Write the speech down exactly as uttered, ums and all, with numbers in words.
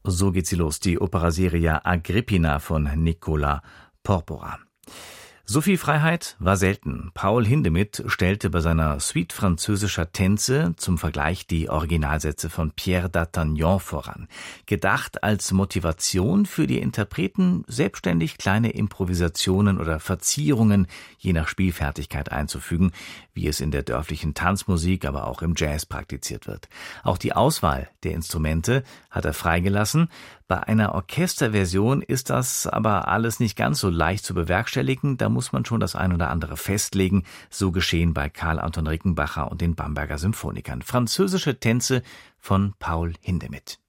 So geht sie los, die Operaserie Agrippina von Nicola Porpora. So viel Freiheit war selten. Paul Hindemith stellte bei seiner Suite französischer Tänze zum Vergleich die Originalsätze von Pierre d'Artagnan voran. Gedacht als Motivation für die Interpreten, selbstständig kleine Improvisationen oder Verzierungen je nach Spielfertigkeit einzufügen, wie es in der dörflichen Tanzmusik, aber auch im Jazz praktiziert wird. Auch die Auswahl der Instrumente hat er freigelassen. Bei einer Orchesterversion ist das aber alles nicht ganz so leicht zu bewerkstelligen. Da muss man schon das ein oder andere festlegen. So geschehen bei Karl Anton Rickenbacher und den Bamberger Symphonikern. Französische Tänze von Paul Hindemith.